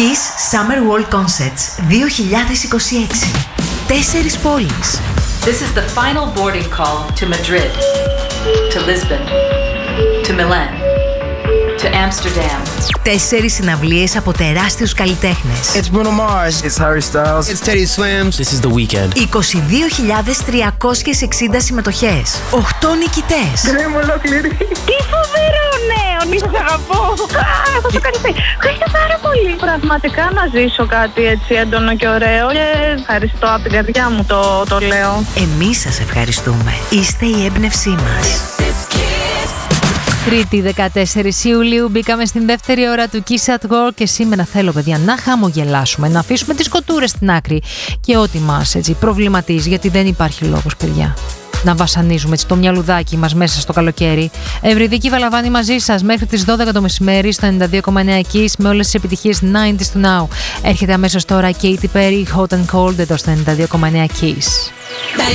Kiss Summer World Concerts 2026. 4 πόλεις. This is the final boarding call to Madrid, to Lisbon, to Milan, to Amsterdam. 4 συναυλίες από τεράστιους καλλιτέχνες. It's Bruno Mars. It's Harry Styles. It's Teddy Swims. This is The Weeknd. 22.360 συμμετοχές. 8 νικητές. Δεν είμαι ολόκληρη. Τι φοβερό νέο! Σας αγαπώ. Θα σου κάνει. Ευχαριστώ πάρα πολύ. Πραγματικά να ζήσω κάτι έτσι έντονο και ωραίο. Και ευχαριστώ από την καρδιά μου το λέω. Εμείς σας ευχαριστούμε. Είστε η έμπνευσή μας. Τρίτη 14 Ιουλίου μπήκαμε στην δεύτερη ώρα του Kiss at Work και σήμερα θέλω, παιδιά, να χαμογελάσουμε, να αφήσουμε τις κοτούρες στην άκρη και ό,τι μας έτσι προβληματίζει, γιατί δεν υπάρχει λόγος, παιδιά, να βασανίζουμε έτσι το μυαλουδάκι μας μέσα στο καλοκαίρι. Ευρυδική Βαλαβάνη μαζί σας μέχρι τις 12 το μεσημέρι στο 92,9 Kiss με όλες τις επιτυχίες 90's to now. Έρχεται αμέσως τώρα Katy Perry, Hot and Cold εδώ στο 92,9 Kiss.